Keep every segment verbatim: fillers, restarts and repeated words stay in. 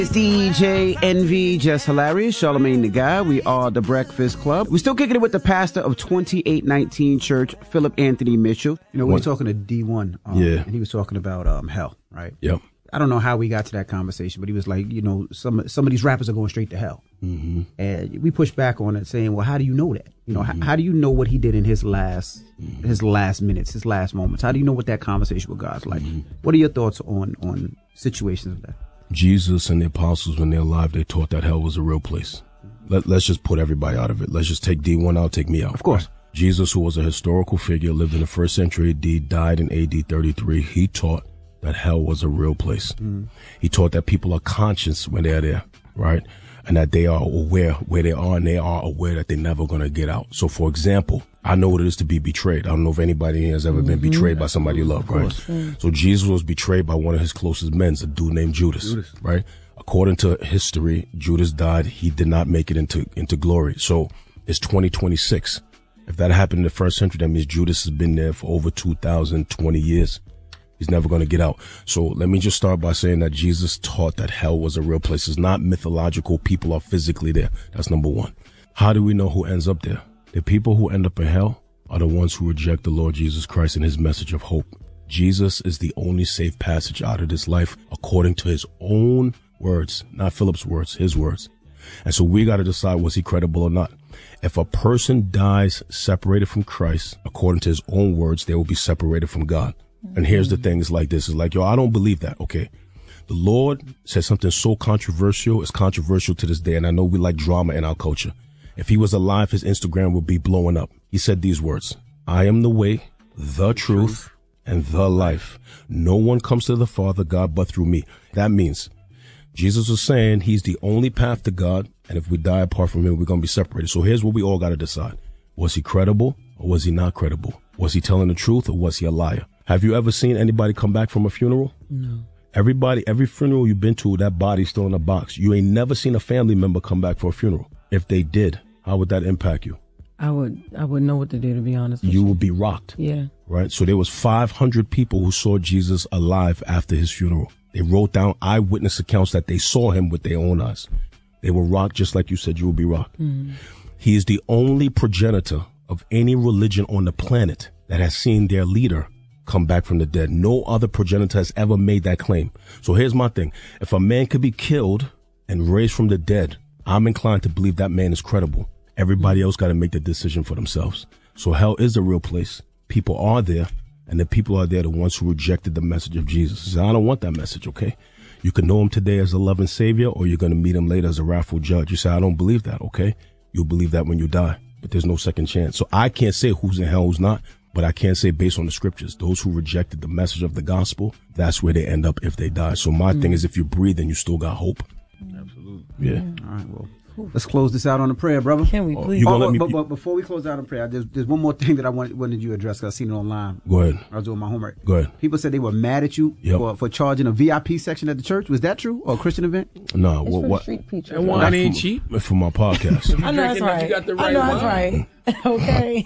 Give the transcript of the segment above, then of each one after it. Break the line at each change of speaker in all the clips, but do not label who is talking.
It's D J Envy, Just Hilarious, Charlamagne the Guy. We are the Breakfast Club. We're still kicking it with the pastor of twenty-eight nineteen Church, Philip Anthony Mitchell. You know, we were talking to D one, um,
yeah,
and he was talking about um, hell, right?
Yep.
I don't know how we got to that conversation, but he was like, you know, some some of these rappers are going straight to hell.
Mm-hmm.
And we pushed back on it, saying, well, how do you know that? You know, mm-hmm. how, how do you know what he did in his last mm-hmm. his last minutes, his last moments? How do you know what that conversation with God's like? Mm-hmm. What are your thoughts on on situations of that?
Jesus and the apostles, when they're alive, they taught that hell was a real place. Let, let's just put everybody out of it. Let's just take D one out, take me out.
Of course.
Right? Jesus, who was a historical figure, lived in the first century A D, died in A D thirty-three. He taught that hell was a real place. Mm. He taught that people are conscious when they're there, right? And that they are aware where they are, and they are aware that they're never going to get out. So, for example, I know what it is to be betrayed. I don't know if anybody has ever mm-hmm. been betrayed by somebody you love, right? Mm. So Jesus was betrayed by one of his closest men, a dude named Judas, Judas, right? According to history, Judas died. He did not make it into, into glory. So it's twenty twenty-six. If that happened in the first century, that means Judas has been there for over two thousand twenty years. He's never going to get out. So let me just start by saying that Jesus taught that hell was a real place. It's not mythological. People are physically there. That's number one. How do we know who ends up there? The people who end up in hell are the ones who reject the Lord Jesus Christ and his message of hope. Jesus is the only safe passage out of this life according to his own words, not Philip's words, his words. And so we got to decide, was he credible or not? If a person dies separated from Christ, according to his own words, they will be separated from God. And here's the thing, it's like this. It's like, yo, I don't believe that, okay? The Lord said something so controversial. It's controversial to this day, and I know we like drama in our culture. If he was alive, his Instagram would be blowing up. He said these words, I am the way, the truth, and the life. No one comes to the Father, God, but through me. That means Jesus was saying he's the only path to God, and if we die apart from him, we're going to be separated. So here's what we all got to decide. Was he credible or was he not credible? Was he telling the truth or was he a liar? Have you ever seen anybody come back from a funeral?
No.
Everybody, every funeral you've been to, that body's still in a box. You ain't never seen a family member come back for a funeral. If they did, how would that impact you?
I would, I wouldn't know what to do, to be honest with
you.
You
would be rocked.
Yeah.
Right? So there was five hundred people who saw Jesus alive after his funeral. They wrote down eyewitness accounts that they saw him with their own eyes. They were rocked just like you said you would be rocked. Mm. He is the only progenitor of any religion on the planet that has seen their leader come back from the dead. No other progenitor has ever made that claim. So here's my thing. If a man could be killed and raised from the dead, I'm inclined to believe that man is credible. Everybody else got to make the decision for themselves. So hell is a real place. People are there, and the people are there, the ones who rejected the message of Jesus. So I don't want that message, okay? You can know him today as a loving savior, or you're going to meet him later as a wrathful judge. You say, I don't believe that, okay? You'll believe that when you die, but there's no second chance. So I can't say who's in hell, who's not. But I can't say based on the scriptures, those who rejected the message of the gospel, that's where they end up if they die. So my mm. thing is, if you breathe, then you still got hope.
Absolutely.
Yeah.
yeah. All right. Well, let's close this out on a prayer, brother.
Can we please?
You
oh,
gonna let me,
but, but before we close out on prayer, there's, there's one more thing that I wanted, wanted you to address because I seen it online.
Go ahead.
I was doing my homework.
Go ahead.
People said they were mad at you
yep.
for, for charging a V I P section at the church. Was that true? Or a Christian event?
No.
It's
what? what
street preachers.
And wine ain't cheap.
For my podcast.
I know that's right.
You got the right
I know
wine.
that's right. Okay.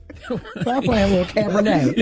Stop playing with Cabernet.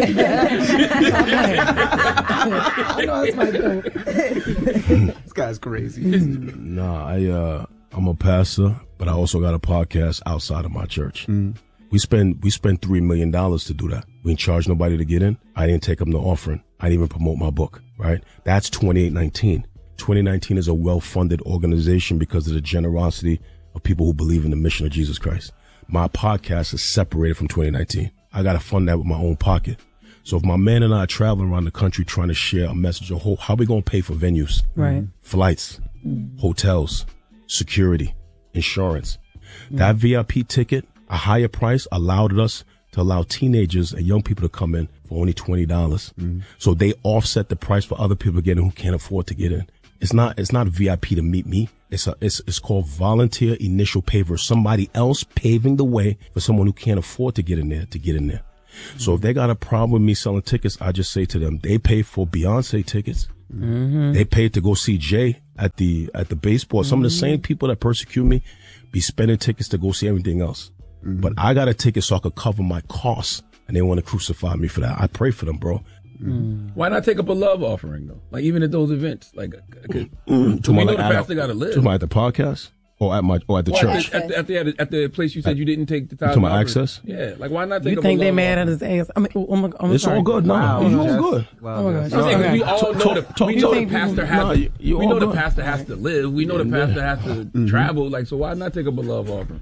I know that's my dope.
This guy's crazy.
Nah, I, uh, I'm a pastor, but I also got a podcast outside of my church. Mm. We spend, we spend three million dollars to do that. We didn't charge nobody to get in. I didn't take up no offering. I didn't even promote my book, right? That's twenty-eight nineteen. twenty nineteen is a well-funded organization because of the generosity of people who believe in the mission of Jesus Christ. My podcast is separated from twenty nineteen. I got to fund that with my own pocket. So if my man and I are traveling around the country trying to share a message of hope, how are we going to pay for venues?
Right.
Flights, mm. hotels, security, insurance. Mm. That V I P ticket, a higher price, allowed us to allow teenagers and young people to come in for only twenty dollars. Mm. So they offset the price for other people to get in who can't afford to get in. It's not, it's not V I P to meet me. It's a, it's, it's called volunteer initial paver. Somebody else paving the way for someone who can't afford to get in there to get in there. Mm-hmm. So if they got a problem with me selling tickets, I just say to them, they pay for Beyonce tickets. Mm-hmm. They paid to go see Jay at the, at the baseball. Mm-hmm. Some of the same people that persecute me be spending tickets to go see everything else. Mm-hmm. But I got a ticket so I could cover my costs, and they want to crucify me for that. I pray for them, bro.
Mm. Why not take up a love offering though? Like even at those events, like mm.
mm.
we know the pastor got to live.
To my at the podcast or at my or at the
well,
church.
At the, at, the, at, the, at the place you said you didn't take the time.
To my access.
Yeah, like why not take
you
up
think
a
they
love
mad
offering?
at his ass? I mean, oh my, oh
it's
sorry.
all good. No,
wow.
it's all good.
Wow.
Oh my gosh.
I'm saying, we all know the
talk,
we know
talk,
the pastor has
nah,
to,
you, you
we know the
good.
pastor has to live. We know yeah, the pastor has to mm-hmm. travel. Like so, why not take up a love offering?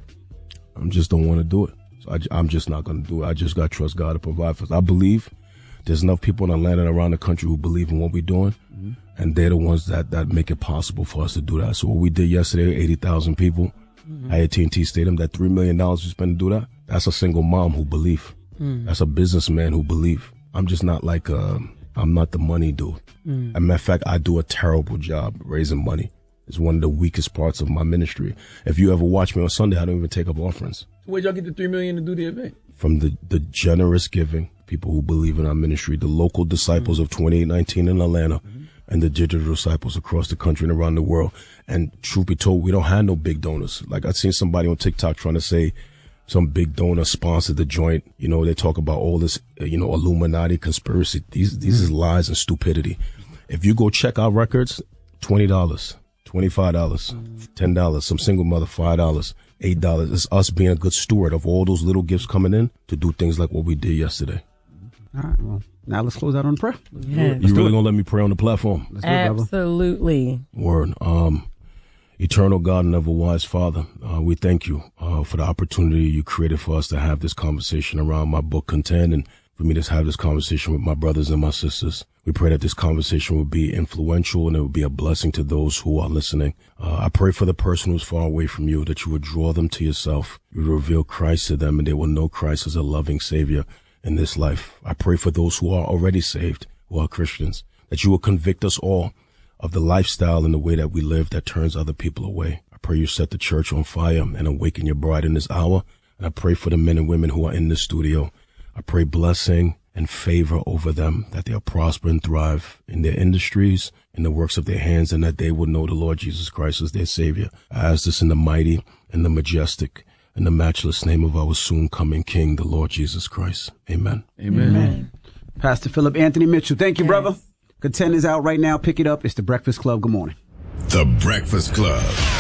I just don't want to do it. So I, I'm just not going to do it. I just got to trust God to provide for us. I believe there's enough people in Atlanta and around the country who believe in what we're doing, mm-hmm. and they're the ones that, that make it possible for us to do that. So what we did yesterday, eighty thousand people mm-hmm. at A T and T Stadium, that three million dollars we spent to do that, that's a single mom who believe. Mm. That's a businessman who believe. I'm just not like, uh, I'm not the money dude. Mm. As a matter of fact, I do a terrible job raising money. It's one of the weakest parts of my ministry. If you ever watch me on Sunday, I don't even take up offerings.
So where'd y'all get the three million dollars to do the event?
From the, the generous giving, people who believe in our ministry, the local disciples mm-hmm. of twenty-eight nineteen in Atlanta, mm-hmm. and the digital disciples across the country and around the world. And truth be told, we don't have no big donors. Like I've seen somebody on TikTok trying to say some big donor sponsored the joint. You know, they talk about all this, you know, Illuminati conspiracy. These, these is lies and stupidity. If you go check our records, twenty dollars, twenty-five dollars, ten dollars, some single mother, five dollars. Eight dollars. It's us being a good steward of all those little gifts coming in to do things like what we did yesterday.
All right. Well, now let's close out on prayer.
Yes.
You really gonna let me pray on the platform?
Let's do it, brother.
Absolutely.
Word. Um, eternal God and ever wise Father, uh, we thank you uh, for the opportunity you created for us to have this conversation around my book Contend, and for me to have this conversation with my brothers and my sisters. We pray that this conversation will be influential and it will be a blessing to those who are listening. Uh, I pray for the person who's far away from you, that you would draw them to yourself. You would reveal Christ to them, and they will know Christ as a loving Savior in this life. I pray for those who are already saved, who are Christians, that you will convict us all of the lifestyle and the way that we live that turns other people away. I pray you set the church on fire and awaken your bride in this hour. And I pray for the men and women who are in this studio. I pray blessing and favor over them, that they'll prosper and thrive in their industries, in the works of their hands, and that they will know the Lord Jesus Christ as their Savior. I ask this in the mighty and the majestic and the matchless name of our soon coming King, the Lord Jesus Christ. Amen.
Amen.
Amen.
Pastor Philip Anthony Mitchell, thank you, yes. brother. Contend is out right now. Pick it up. It's The Breakfast Club. Good morning.
The Breakfast Club.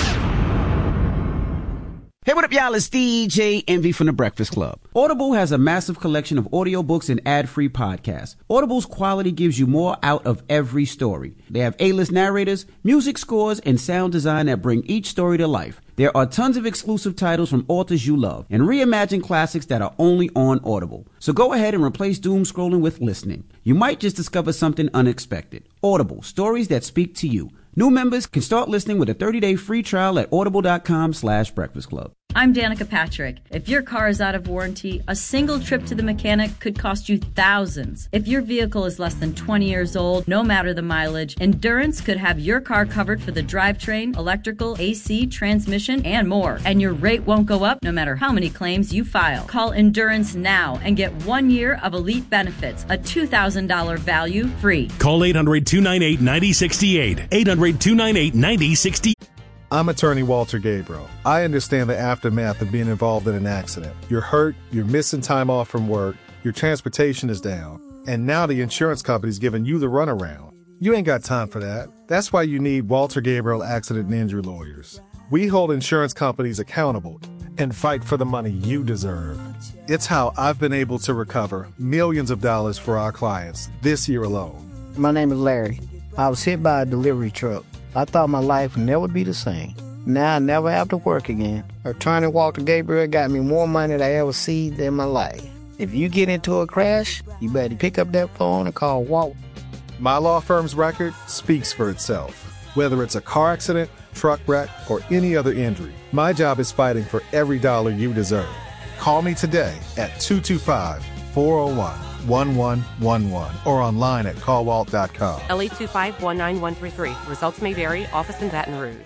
Hey, what up, y'all? It's D J Envy from The Breakfast Club. Audible has a massive collection of audiobooks and ad-free podcasts. Audible's quality gives you more out of every story. They have A-list narrators, music scores, and sound design that bring each story to life. There are tons of exclusive titles from authors you love and reimagine classics that are only on Audible. So go ahead and replace doom scrolling with listening. You might just discover something unexpected. Audible, stories that speak to you. New members can start listening with a thirty-day free trial at audible.com slash breakfast club.
I'm Danica Patrick. If your car is out of warranty, a single trip to the mechanic could cost you thousands. If your vehicle is less than twenty years old, no matter the mileage, Endurance could have your car covered for the drivetrain, electrical, A C, transmission, and more. And your rate won't go up no matter how many claims you file. Call Endurance now and get one year of elite benefits, a two thousand dollars value free.
Call eight hundred, two nine eight, nine oh six eight. eight hundred, two nine eight, nine oh six eight.
I'm attorney Walter Gabriel. I understand the aftermath of being involved in an accident. You're hurt, you're missing time off from work, your transportation is down, and now the insurance company's giving you the runaround. You ain't got time for that. That's why you need Walter Gabriel Accident and Injury Lawyers. We hold insurance companies accountable and fight for the money you deserve. It's how I've been able to recover millions of dollars for our clients this year alone.
My name is Larry. I was hit by a delivery truck. I thought my life would never be the same. Now I never have to work again. Attorney Walter Gabriel got me more money than I ever seen in my life. If you get into a crash, you better pick up that phone and call Walt.
My law firm's record speaks for itself. Whether it's a car accident, truck wreck, or any other injury, my job is fighting for every dollar you deserve. Call me today at two two five, four oh one, one one one one or online at call walt dot com.
L eight two five, one nine one three three. Results may vary. Office in Baton Rouge.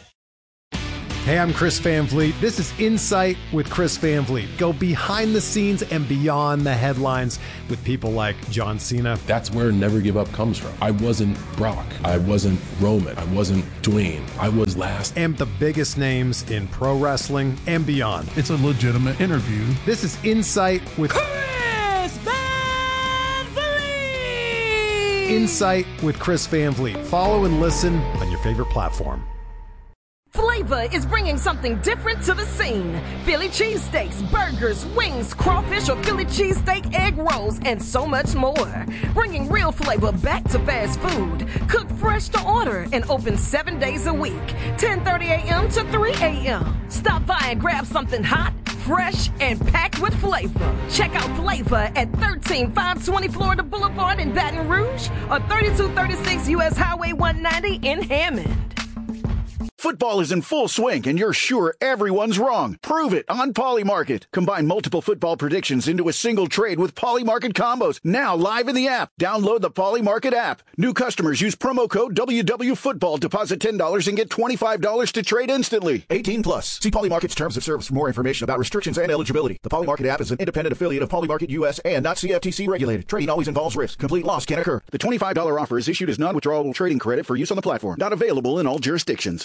Hey, I'm Chris Van Vliet. This is Insight with Chris Van Vliet. Go behind the scenes and beyond the headlines with people like John Cena.
That's where Never Give Up comes from. I wasn't Brock. I wasn't Roman. I wasn't Dwayne. I was last.
And the biggest names in pro wrestling and beyond.
It's a legitimate interview.
This is Insight with
Chris Van Vliet.
Insight with Chris Van Vliet. Follow and listen on your favorite platform.
Flavor is bringing something different to the scene. Philly cheesesteaks, burgers, wings, crawfish or Philly cheesesteak egg rolls, and so much more. Bringing real flavor back to fast food. Cooked fresh to order and open seven days a week, ten thirty a.m. to three a.m. Stop by and grab something hot, fresh, and packed with flavor. Check out Flavor at thirteen five twenty Florida Boulevard in Baton Rouge or thirty-two thirty-six U S Highway one ninety in Hammond.
Football is in full swing, and you're sure everyone's wrong. Prove it on Polymarket. Combine multiple football predictions into a single trade with Polymarket combos. Now live in the app. Download the Polymarket app. New customers use promo code W W Football. Deposit ten dollars and get twenty-five dollars to trade instantly. eighteen plus. See Polymarket's terms of service for more information about restrictions and eligibility. The Polymarket app is an independent affiliate of Polymarket U S and not C F T C regulated. Trading always involves risk. Complete loss can occur. The twenty-five dollars offer is issued as non-withdrawable trading credit for use on the platform. Not available in all jurisdictions.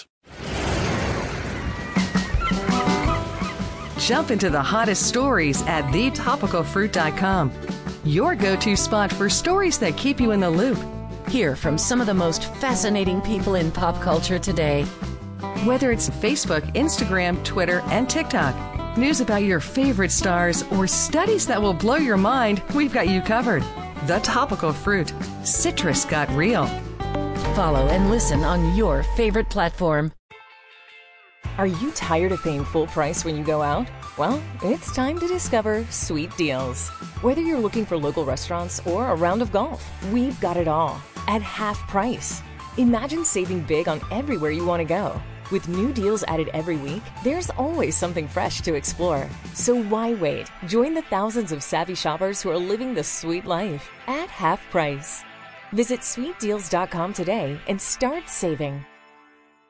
Jump into the hottest stories at the topical fruit dot com. Your go-to spot for stories that keep you in the loop.
Hear from some of the most fascinating people in pop culture today.
Whether it's Facebook, Instagram, Twitter, and TikTok, news about your favorite stars, or studies that will blow your mind, we've got you covered. The Topical Fruit. Citrus got real.
Follow and listen on your favorite platform.
Are you tired of paying full price when you go out? Well, it's time to discover Sweet Deals. Whether you're looking for local restaurants or a round of golf, we've got it all at half price. Imagine saving big on everywhere you want to go. With new deals added every week, there's always something fresh to explore. So why wait? Join the thousands of savvy shoppers who are living the sweet life at half price. Visit sweet deals dot com today and start saving.